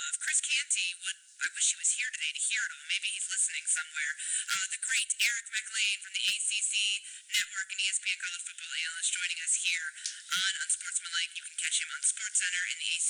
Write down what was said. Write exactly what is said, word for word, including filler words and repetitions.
of Chris Canty. What I wish he was here today to hear it all. Maybe he's listening somewhere. Uh, the great Eric McLean from the A C C Network and E S P N College Football Analyst joining us here on Unsportsmanlike. You can catch him on SportsCenter in the A C